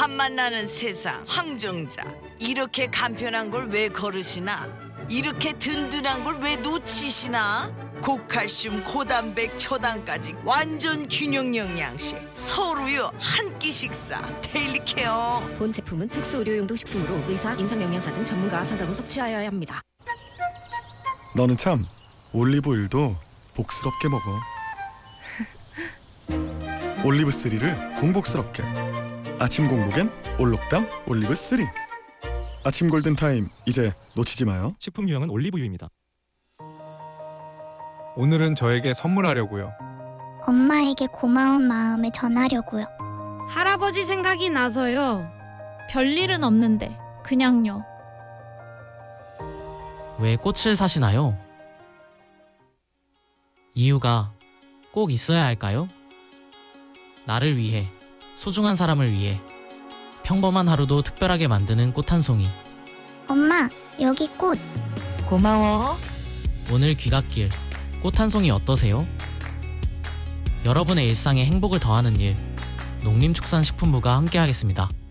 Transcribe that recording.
맛만 나는 세상 황정자. 이렇게 간편한 걸 왜 거르시나? 이렇게 든든한 걸 왜 놓치시나? 고칼슘 고단백 초당까지 완전 균형 영양식 서울우유 한 끼 식사 데일리케어. 본 제품은 특수 의료용도 식품으로 의사, 임상영양사 등 전문가와 상담 후 섭취하여야 합니다. 너는 참 올리브오일도 복스럽게 먹어. 올리브3를 공복스럽게. 아침 공복엔 올록담 올리브3. 아침 골든타임 이제 놓치지 마요. 식품 유형은 올리브유입니다. 오늘은 저에게 선물하려고요. 엄마에게 고마운 마음을 전하려고요. 할아버지 생각이 나서요. 별일은 없는데 그냥요. 왜 꽃을 사시나요? 이유가 꼭 있어야 할까요? 나를 위해, 소중한 사람을 위해 평범한 하루도 특별하게 만드는 꽃 한 송이. 엄마, 여기 꽃. 고마워. 오늘 귀갓길 꽃 한 송이 어떠세요? 여러분의 일상에 행복을 더하는 일, 농림축산식품부가 함께하겠습니다.